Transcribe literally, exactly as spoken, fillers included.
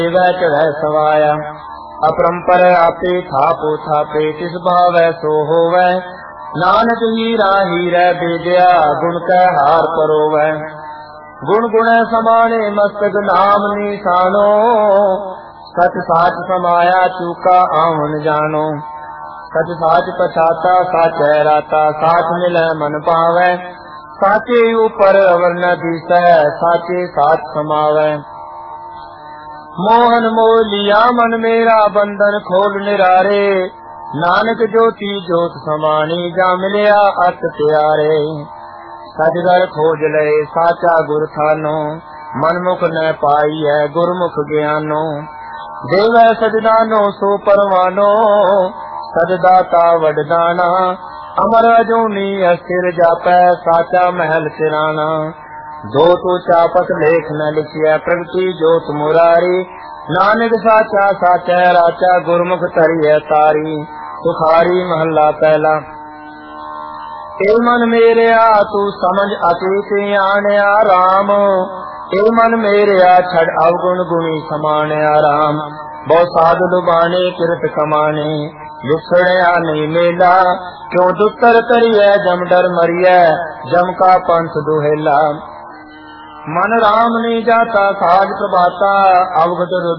ਵੈ ਚੜੈ ਸਵਾਇਆ। अपरंपर आपे थापो थापे तिस भावै सो होवै। नानक हीरा हीरै बेदया गुण कै हार परोवै। गुण गुणै समाने मस्तक नाम निशानो। सच साच समाया चूका आवन जानो। सच साच पछाता साचै राता साच मिलै मन पावै। साचे ऊपर अवर न दिसै साचे साच समावै। मोहन मोह लिया मन मेरा बंधन खोल निरारे। नानक ज्योति ज्योत समानी जा मिलिया अत प्यारे। सजगर खोज लए साचा गुर थानो। मनमुख न पाई है गुरमुख ज्ञानो। देवै सजदानो सो परवानो। सजदाता वडदाना अमर अजूनी अस्थिर जापै साचा महल सिराना। दो तो चापत लेख न लिखिया प्रगति जोत मुरारी। नानक साचा साचा राचा गुरमुख तरिय तारी। सुखारी महला पहला। ए मन मेरे आ तू समझ अतीत आनया राम। ए मन मेरे आ छड़ अवगुण गुणी समानया राम। बहु साध लुबाने किरत कमाने विसड़या नहीं मेला। क्यों दुस्तर करिय जम डर मरिय जम का पंथ दुहेला। मन राम ने जाता साज प्रभाता अवगत